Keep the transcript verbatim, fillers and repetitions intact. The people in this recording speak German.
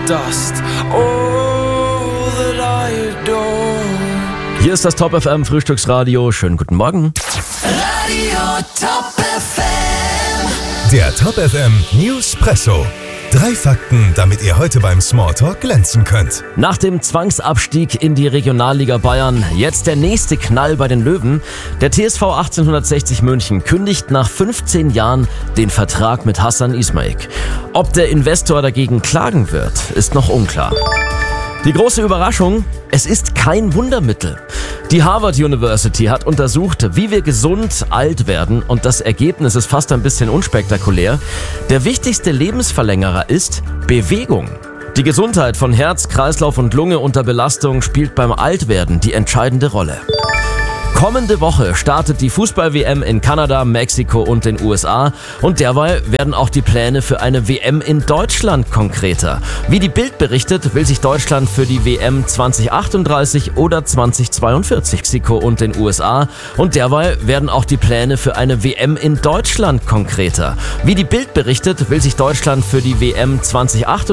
dust, all that I adore. Hier ist das Top F M Frühstücksradio. Schönen guten Morgen. Radio Top F M. Der Top F M Newspresso. Drei Fakten, damit ihr heute beim Smalltalk glänzen könnt. Nach dem Zwangsabstieg in die Regionalliga Bayern jetzt der nächste Knall bei den Löwen. Der T S V achtzehnhundertsechzig München kündigt nach fünfzehn Jahren den Vertrag mit Hassan Ismail. Ob der Investor dagegen klagen wird, ist noch unklar. Die große Überraschung: Es ist kein Wundermittel. Die Harvard University hat untersucht, wie wir gesund alt werden, und das Ergebnis ist fast ein bisschen unspektakulär. Der wichtigste Lebensverlängerer ist Bewegung. Die Gesundheit von Herz, Kreislauf und Lunge unter Belastung spielt beim Altwerden die entscheidende Rolle. Kommende Woche startet die Fußball-W M in Kanada, Mexiko und den U S A, und derweil werden auch die Pläne für eine W M in Deutschland konkreter. Wie die Bild berichtet, will sich Deutschland für die W M zwanzig achtunddreißig oder zwanzig zweiundvierzig Mexiko und den U S A, und derweil werden auch die Pläne für eine W M in Deutschland konkreter. Wie die Bild berichtet, will sich Deutschland für die W M zwanzig achtunddreißig